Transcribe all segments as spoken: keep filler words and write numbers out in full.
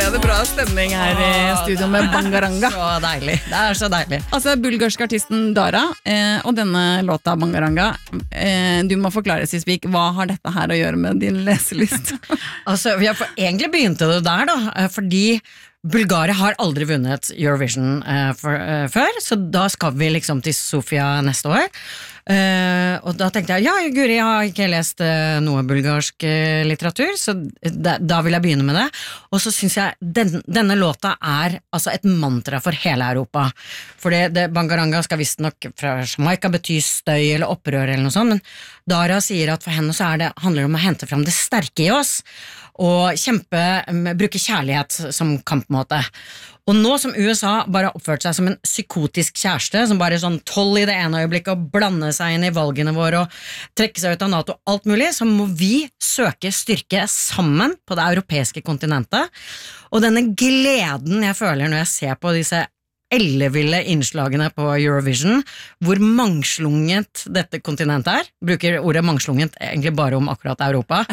ble det bra stemning her i studio med Bangaranga. Så deilig, det er så deilig. Altså, bulgarske artisten Dara, eh, og denne låta Bangaranga, eh, du må forklare, Sisvik, hva har dette her å gjøre med din leselyst? Altså, vi har for, egentlig begynte det der da, fordi Bulgaria har aldri vunnet Eurovision eh, for, eh, før, så da skal vi liksom til Sofia neste år. Eh, og da tenkte jeg, ja, Guri, jeg har ikke lest eh, noe bulgarsk eh, litteratur, så da, da vil jeg begynne med det. Og så synes jeg den, denne låta er altså et mantra for hele Europa. For det, det Bangaranga skal visst nok fra Jamaica bety støy eller opprør eller noe sånt, men Dara sier at for henne så er det, handler det om å hente frem det sterke i oss, og kjempe, bruke kjærlighet som kampmåte. Og nå som U S A bare har oppført seg som en psykotisk kjæreste, som bare er sånn toll i det ene øyeblikket og blande seg inn i valgene våre og trekke seg ut av NATO og alt mulig, så må vi søke styrke sammen på det europeiske kontinentet. Og denne gleden jeg føler når jeg ser på disse elleville innslagene på Eurovision, hvor mangslunget dette kontinentet er, bruker ordet mangslunget egentlig bare om akkurat Europa,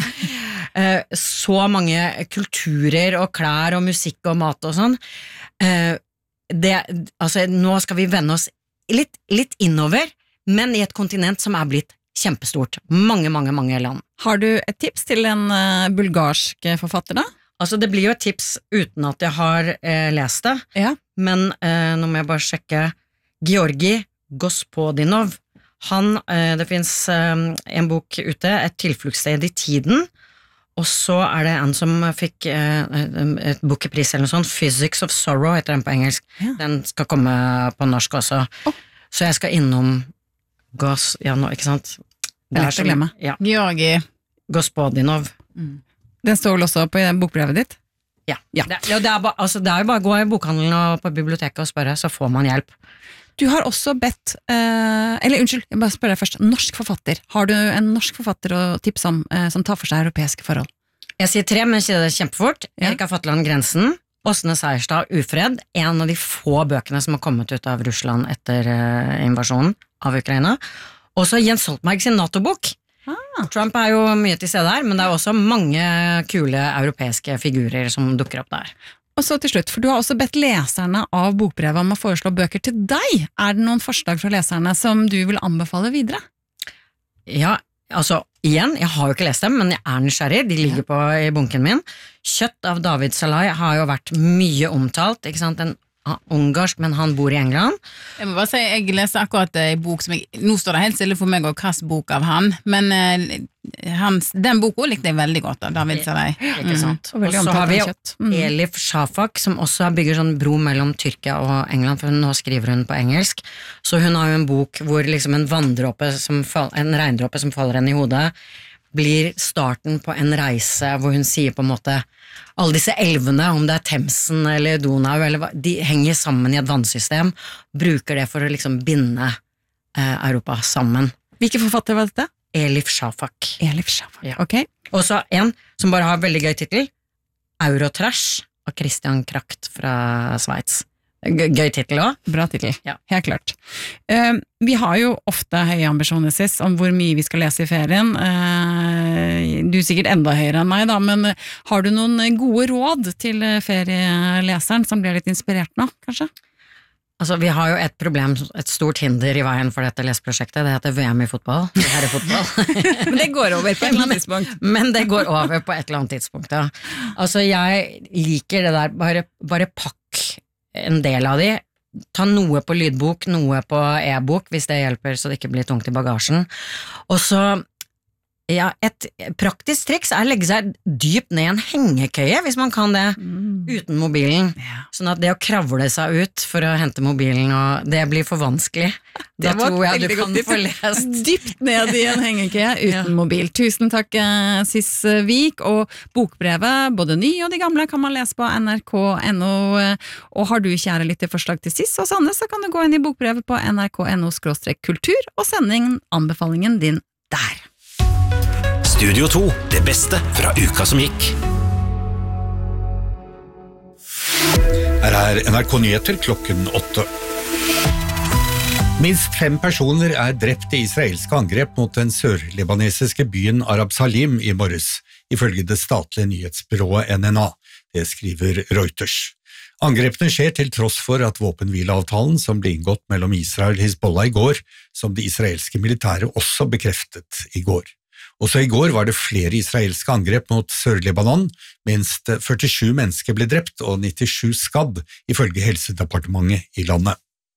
så mange kulturer og klær og musikk og mat og sånn, det, altså nå skal vi vende oss litt, litt innover, men i et kontinent som er blitt kjempestort, mange, mange, mange land. Har du et tips til en uh, bulgarsk forfatter da? Altså det blir jo et tips uten at jeg har eh, lest det, ja. Men eh, nå må jeg bare sjekke Georgi Gospodinov. Han, eh, det finnes eh, en bok ute, Et tilfluktssted i tiden, og så er det en som fikk eh, et bokpris eller noe sånt, Physics of Sorrow heter den på engelsk. Ja. Den skal komme på norsk også. Oh. Så jeg skal innom Gos, ja nå, ikke sant? Det er så glemme. Ja. Georgi Gospodinov. Mm. Den står vel også på bokbrevet ditt? Ja, ja. Det, ja det, er ba, altså, det er jo bare å gå i bokhandelen og på biblioteket og spørre, så får man hjelp. Du har også bedt, eh, eller unnskyld, jeg bare spør deg først, norsk forfatter. Har du en norsk forfatter å tipse om eh, som tar for seg europeiske forhold? Jeg sier tre, men ikke det kjempefort. Ja. Erika Fatland Grensen, Åsne Seierstad Ufred, en av de få bøkene som har kommet ut av Russland etter eh, invasjonen av Ukraina. Også Jens Stoltenberg sin NATO-bok. Ah. Trump er jo mye til stede her, men det er også mange kule europeiske figurer som dukker opp der. Og så til slutt, for du har også bedt leserne av bokbrevet om å foreslå bøker til deg. Er det noen forslag fra leserne som du vil anbefale videre? Ja, altså igjen, jeg har jo ikke lest dem, men jeg er nysgjerrig, de ligger på i bunken min. Kjøtt av David Salai har jo vært mye omtalt, ikke sant, en ungarsk, men han bor i England. Jeg må bare si, jeg leser akkurat en bok som jeg, nå står det helt stille for meg å kaste bok av han, men eh, hans, den boka likte jeg veldig godt av David Salai. Ikke sant. Mm. Og, og så har vi mm. Elif Shafak, som også bygger sånn bro mellom Tyrkia og England, for nå skriver hun på engelsk. Så hun har jo en bok hvor liksom en vanndråpe, som fall, en regndråpe som faller henne i hodet, blir starten på en reise hvor hun sier på en måte alle disse elvene, om det er Themsen eller Donau, eller hva, de henger sammen i et vannsystem, bruker det for å liksom binde eh, Europa sammen. Hvilke forfatter var dette? Elif Shafak. Elif Shafak, ja. Ok. Og så en som bare har veldig gøy titel, Eurotrash av Christian Kracht fra Sveits. Gøy titel også. Bra titel, ja. Helt klart. Uh, vi har jo ofte høye ambisjoner, Sis, om hvor mye vi skal lese i ferien. Uh, du er sikkert enda høyere enn meg da, men har du noen gode råd til ferieleseren som blir litt inspirert nå, kanskje? Altså, vi har jo et problem, et stort hinder i veien for dette leseprosjektet, det heter V M i fotball, det her er fotball. Men det går over på et eller annet tidspunkt. Men det går over på et eller annet tidspunkt, ja. Altså, jeg liker det der, bare, bare pakk en del av de, ta noe på lydbok, noe på e-bok, hvis det hjelper så det ikke blir tungt i bagasjen. Og så, ja, et praktisk triks er å legge seg dypt ned i en hengekøye, hvis man kan det, mm. uten mobilen. Ja. Sånn at det å kravle seg ut for å hente mobilen, og det blir for vanskelig. Da tror jeg du kan få lest. Dypt ned i en hengekøye uten ja. mobil. Tusen takk, Sis Vik, og bokbrevet, både ny og de gamle, kan man lese på N R K punktum N O. Og har du kjære lytter forslag til Sis og Sanne, så kan du gå inn i bokbrevet på N R K punktum N O skråstrek kultur og sende inn anbefalingen din der. Studio to, det beste fra uka som gikk. Her er N R K Nyheter klokken åtte. Minst fem personer er drept i israelske angrep mot den sørlibanesiske byen Arab Salim i morges, ifølge det statlige nyhetsbyrået N N A. det skriver Reuters. Angrepene skjer til tross for at våpenhvileavtalen som ble inngått mellom Israel og Hizbollah i går, som det israelske militæret også bekreftet i går. Også i går var det flere israelske angrep mot Sør-Libanon, minst førtisju mennesker ble drept og nittisju skadd, ifølge Helsedepartementet i landet.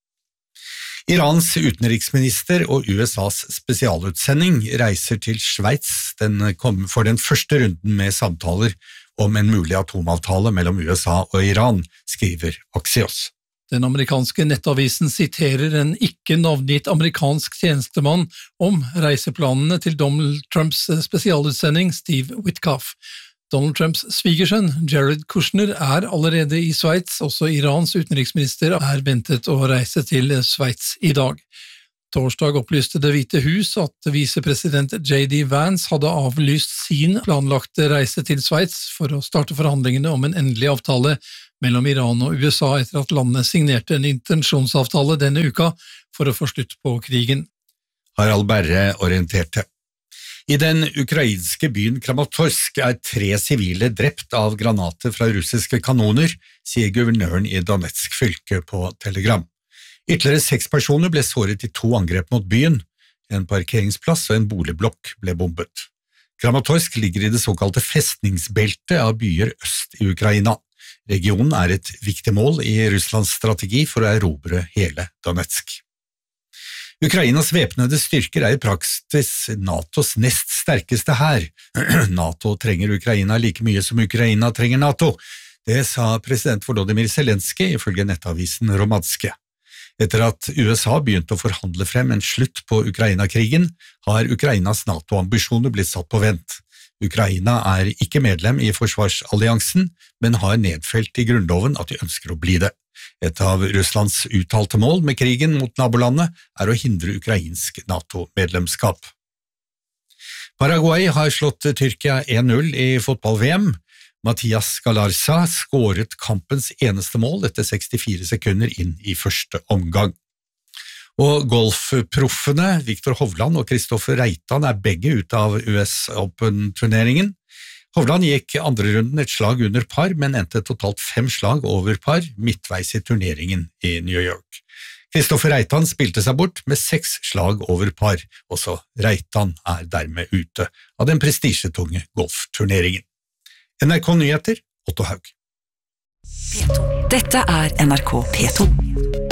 Irans utenriksminister og U S A's spesialutsending reiser til Sveits for den første runden med samtaler om en mulig atomavtale mellom U S A og Iran, skriver Axios. Den amerikanske nettavisen siterer en ikke navngitt amerikansk tjenestemann om reiseplanene til Donald Trumps spesialutsending Steve Witkoff. Donald Trumps svigersønn, Jared Kushner, er allerede i Sveits. Også Irans utenriksminister er ventet å reise til Sveits i dag. Torsdag opplyste Det hvite hus at visepresident J D Vance hadde avlyst sin planlagte reise til Sveits for å starte forhandlingene om en endelig avtale mellom Iran og U S A etter at landet signerte en intensjonsavtale denne uka for å få slutt på krigen. Harald Berre orienterte. I den ukrainske byen Kramatorsk er tre sivile drept av granater fra russiske kanoner, sier guvernøren i Donetsk fylke på Telegram. Ytterligere seks personer ble såret i to angrep mot byen. En parkeringsplass og en boligblokk ble bombet. Kramatorsk ligger i det såkalte festningsbeltet av byer øst i Ukraina. Regionen er et viktig mål i Russlands strategi for å erobre hele Donetsk. Ukrainas væpnede styrker er i praksis NATOs nest sterkeste hær. NATO trenger Ukraina like mye som Ukraina trenger NATO. Det sa president Volodymyr Zelenskyj ifølge nettavisen Romanske. Etter at U S A begynte å forhandle frem en slutt på Ukraina-krigen, har Ukrainas NATO-ambisjoner blitt satt på vent. Ukraina er ikke medlem i forsvarsalliansen, men har nedfelt i grunnloven at de ønsker å bli det. Et av Russlands uttalte mål med krigen mot nabolandet er å hindre ukrainsk NATO-medlemskap. Paraguay har slått Tyrkia en null i fotball-V M. Mathias Galarza skåret kampens eneste mål etter sekstifire sekunder inn i første omgang. Og golfproffene Viktor Hovland og Kristoffer Reitan er begge ute av U S Open-turneringen. Hovland gikk andre runden et slag under par, men endte totalt fem slag over par midtveis i turneringen i New York. Kristoffer Reitan spilte seg bort med seks slag over par, også Reitan er dermed ute av den prestisjetunge golfturneringen. N R K Nyheter, Otto Haug. Dette er N R K P to.